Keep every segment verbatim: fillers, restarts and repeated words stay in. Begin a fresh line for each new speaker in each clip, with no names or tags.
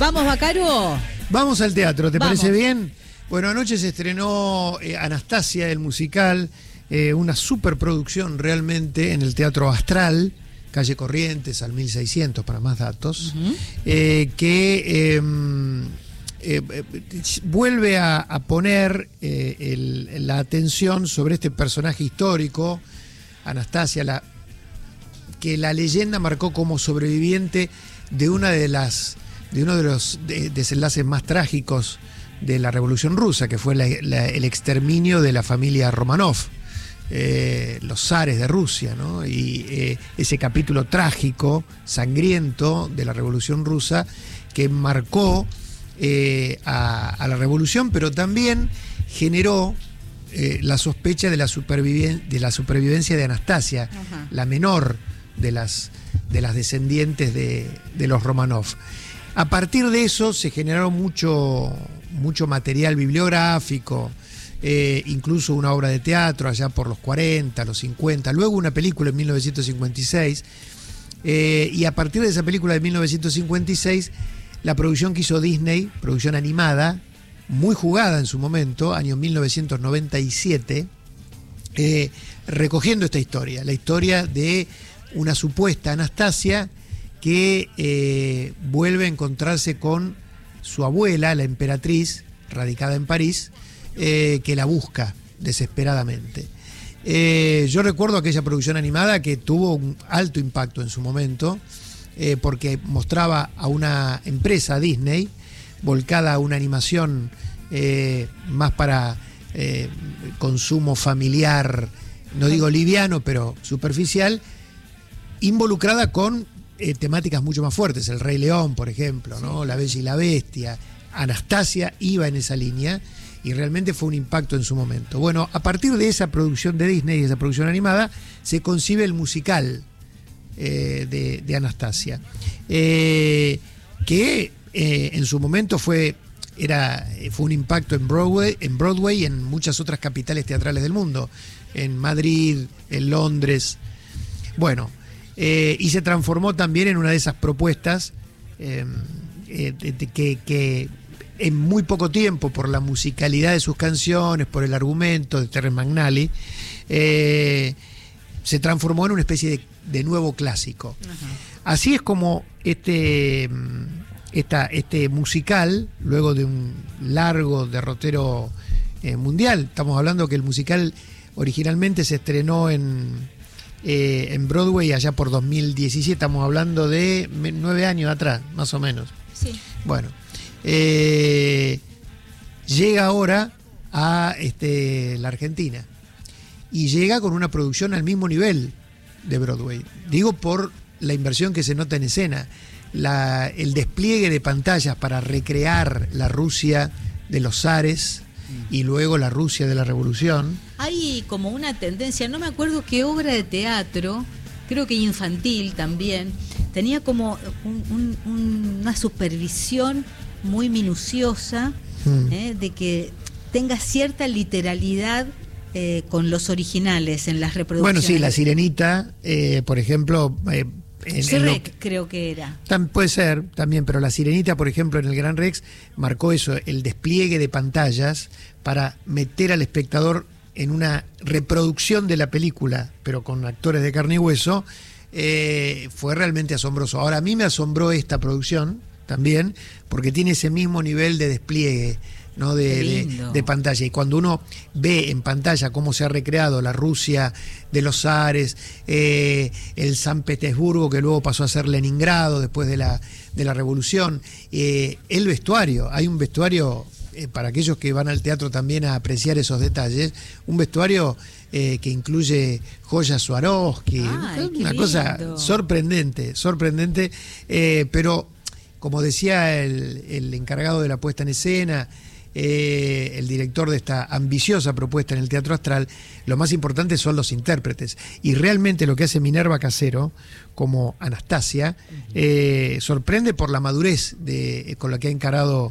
¿Vamos, Bacaro?
Vamos al teatro, ¿te
Vamos.
parece bien? Bueno, anoche se estrenó eh, Anastasia, el musical, eh, una superproducción realmente en el Teatro Astral, calle Corrientes, al mil seiscientos para más datos, uh-huh. eh, que eh, eh, eh, vuelve a, a poner eh, el, la atención sobre este personaje histórico, Anastasia, la, que la leyenda marcó como sobreviviente de una de las de uno de los de, desenlaces más trágicos de la Revolución Rusa, que fue la, la, el exterminio de la familia Romanov, eh, los zares de Rusia, ¿no? Y eh, ese capítulo trágico, sangriento de la Revolución Rusa, que marcó eh, a, a la revolución, pero también generó eh, la sospecha de la, superviven de la supervivencia de Anastasia, uh-huh. la menor de las, de las descendientes de, de los Romanov. A partir de eso se generaron mucho, mucho material bibliográfico, eh, incluso una obra de teatro allá por los cuarenta, los cincuenta, luego una película en mil novecientos cincuenta y seis, eh, y a partir de esa película de mil novecientos cincuenta y seis, la producción que hizo Disney, producción animada, muy jugada en su momento, año mil novecientos noventa y siete, eh, recogiendo esta historia, la historia de una supuesta Anastasia que eh, vuelve a encontrarse con su abuela, la emperatriz, radicada en París, eh, que la busca desesperadamente. Eh, yo recuerdo aquella producción animada que tuvo un alto impacto en su momento, eh, porque mostraba a una empresa, Disney, volcada a una animación eh, más para eh, consumo familiar, no digo liviano, pero superficial, involucrada con Eh, temáticas mucho más fuertes, El Rey León, por ejemplo, ¿no? Sí. La Bella y la Bestia. Anastasia iba en esa línea y realmente fue un impacto en su momento. Bueno, a partir de esa producción de Disney y esa producción animada, se concibe el musical eh, de, de Anastasia, eh, que eh, en su momento fue, era, fue un impacto en Broadway, en Broadway y en muchas otras capitales teatrales del mundo, en Madrid, en Londres. Bueno, Eh, y se transformó también en una de esas propuestas eh, eh, de, de, que, que en muy poco tiempo, por la musicalidad de sus canciones, por el argumento de Terrence McNally, eh, se transformó en una especie de, de nuevo clásico. Uh-huh. Así es como este, esta, este musical, luego de un largo derrotero eh, mundial, estamos hablando que el musical originalmente se estrenó en Eh, en Broadway allá por dos mil diecisiete, estamos hablando de nueve años atrás, más o menos.
Sí.
Bueno, eh, llega ahora a este, la Argentina y llega con una producción al mismo nivel de Broadway. Digo por la inversión que se nota en escena, la, el despliegue de pantallas para recrear la Rusia de los zares y luego la Rusia de la Revolución.
Hay como una tendencia, no me acuerdo qué obra de teatro, creo que infantil también, tenía como un, un, una supervisión muy minuciosa, mm. eh, de que tenga cierta literalidad eh, con los originales en las reproducciones.
Bueno, sí, La Sirenita, eh, por ejemplo... Eh, En,
en
lo,
creo que era.
Tam, puede ser, también, pero La Sirenita, por ejemplo, en el Gran Rex, marcó eso, el despliegue de pantallas para meter al espectador en una reproducción de la película, pero con actores de carne y hueso, eh, fue realmente asombroso. Ahora, a mí me asombró esta producción también, porque tiene ese mismo nivel de despliegue, ¿no? de, de, de pantalla, y cuando uno ve en pantalla cómo se ha recreado la Rusia de los zares, eh, el San Petersburgo que luego pasó a ser Leningrado después de la, de la revolución, eh, el vestuario, hay un vestuario eh, para aquellos que van al teatro también a apreciar esos detalles, un vestuario eh, que incluye joyas Swarovski,
Ay,
una cosa sorprendente, sorprendente, eh, pero como decía el, el encargado de la puesta en escena, Eh, el director de esta ambiciosa propuesta en el Teatro Astral, lo más importante son los intérpretes. Y realmente lo que hace Minerva Casero, como Anastasia, eh, sorprende por la madurez de, con la que ha encarado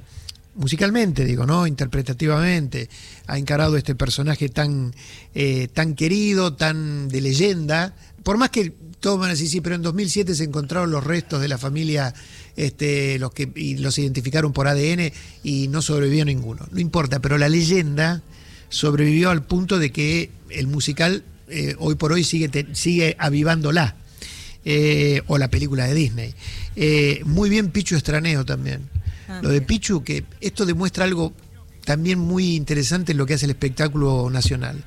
musicalmente, digo, ¿no? Interpretativamente, ha encarado este personaje tan, eh, tan querido, tan de leyenda. Por más que todos van a decir, sí, pero en dos mil siete se encontraron los restos de la familia, este, los que y los identificaron por A D N y no sobrevivió ninguno. No importa, pero la leyenda sobrevivió al punto de que el musical eh, hoy por hoy sigue, te, sigue avivándola. Eh, o la película de Disney. Eh, muy bien Pichu Estraneo también. Ah, lo de bien. Pichu, que esto demuestra algo también muy interesante en lo que hace el espectáculo nacional.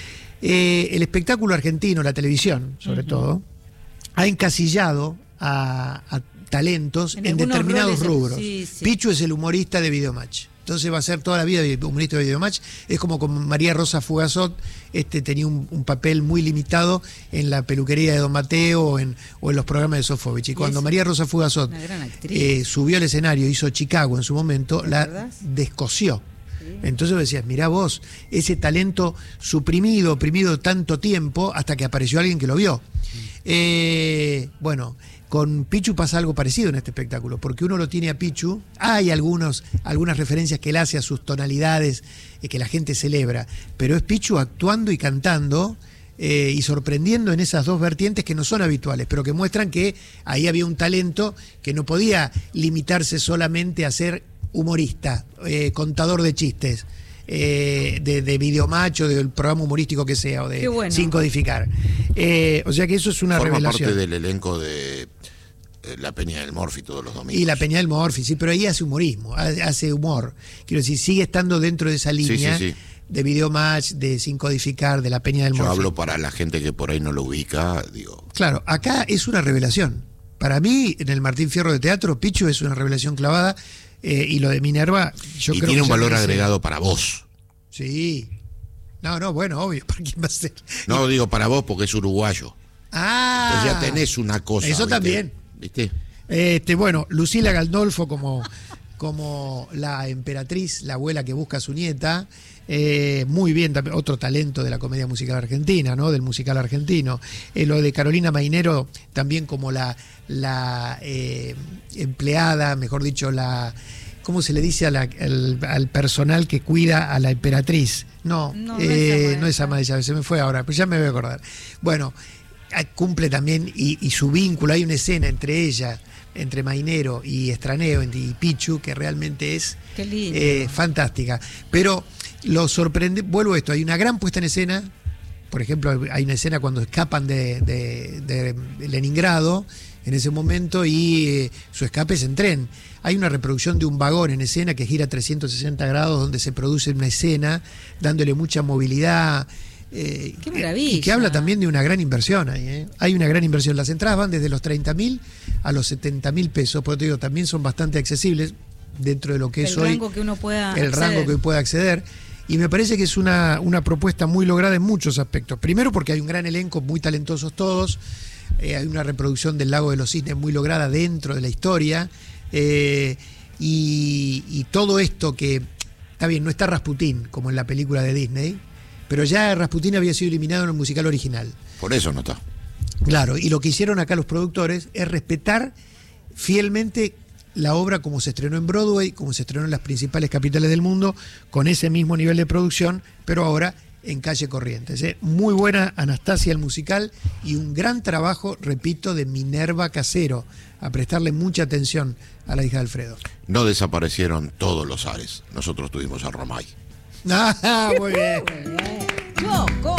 Eh, el espectáculo argentino, la televisión sobre uh-huh. todo, ha encasillado a, a talentos en, en determinados rubros. Sí, sí. Pichu es el humorista de Videomatch. Entonces va a ser toda la vida humorista de Videomatch. Es como con María Rosa Fugazot, este tenía un, un papel muy limitado en la peluquería de Don Mateo o en, o en los programas de Sofovich. Y cuando María Rosa Fugazot eh, subió al escenario, hizo Chicago en su momento, la verdad? descosió. Sí. Entonces vos decías, mirá vos, ese talento suprimido, oprimido tanto tiempo, hasta que apareció alguien que lo vio. Sí. Eh, bueno... Con Pichu pasa algo parecido en este espectáculo, porque uno lo tiene a Pichu, hay algunos, algunas referencias que él hace a sus tonalidades eh, que la gente celebra, pero es Pichu actuando y cantando eh, y sorprendiendo en esas dos vertientes que no son habituales, pero que muestran que ahí había un talento que no podía limitarse solamente a ser humorista, eh, contador de chistes. Eh, de, de Videomatch o del programa humorístico que sea, o de bueno. Sin Codificar. Eh, o sea que eso es una
Forma
revelación.
Forma parte del elenco de eh, La Peña del Morfi todos los domingos.
Y La Peña del Morfi, sí, pero ahí hace humorismo, hace humor. Quiero decir, sigue estando dentro de esa línea sí, sí, sí. de Videomatch, de Sin Codificar, de La Peña del
Yo
Morfi.
Yo hablo para la gente que por ahí no lo ubica, digo.
Claro, acá es una revelación. Para mí, en el Martín Fierro de Teatro, Pichu es una revelación clavada. Eh, y lo de Minerva, yo
y
creo
tiene
que
un valor
merece...
agregado para vos.
Sí. No, no, bueno, obvio, ¿para quién va a ser?
No, digo para vos porque es uruguayo.
Ah.
Entonces ya tenés una cosa.
Eso
¿viste?
también.
¿Viste?
Este, bueno, Lucila Gandolfo como, como la emperatriz, la abuela que busca a su nieta. Eh, muy bien, también, otro talento de la comedia musical argentina, ¿no? Del musical argentino. Eh, lo de Carolina Mainero, también como la, la eh, empleada, mejor dicho, la... ¿Cómo se le dice a la, al, al personal que cuida a la emperatriz? No, no, eh, no es ama de llave, se me fue ahora, pero ya me voy a acordar. Bueno, cumple también, y, y su vínculo, hay una escena entre ella, entre Mainero y Estraneo y Pichu, que realmente es eh, fantástica. Pero lo sorprende, vuelvo a esto, hay una gran puesta en escena. Por ejemplo, hay una escena cuando escapan de, de, de Leningrado en ese momento y eh, su escape es en tren. Hay una reproducción de un vagón en escena que gira trescientos sesenta grados, donde se produce una escena dándole mucha movilidad. Eh,
¡Qué maravilla!
Y que habla también de una gran inversión ahí. ¿eh? Hay una gran inversión. Las entradas van desde los treinta mil a los setenta mil pesos, por eso te digo, también son bastante accesibles dentro de lo que
el
es hoy
rango que uno pueda
el
acceder.
rango que pueda acceder. Y me parece que es una, una propuesta muy lograda en muchos aspectos. Primero porque hay un gran elenco, muy talentosos todos. Eh, hay una reproducción del Lago de los Cisnes muy lograda dentro de la historia. Eh, y, y todo esto que, está bien, no está Rasputín como en la película de Disney, pero ya Rasputín había sido eliminado en el musical original.
Por eso no está.
Claro, y lo que hicieron acá los productores es respetar fielmente la obra como se estrenó en Broadway, como se estrenó en las principales capitales del mundo, con ese mismo nivel de producción, pero ahora en Calle Corrientes. ¿eh? Muy buena Anastasia el musical y un gran trabajo, repito, de Minerva Casero, a prestarle mucha atención a la hija de Alfredo.
No desaparecieron todos los Ares, nosotros tuvimos a Romay.
Ah, muy bien.
Muy bien. Choco.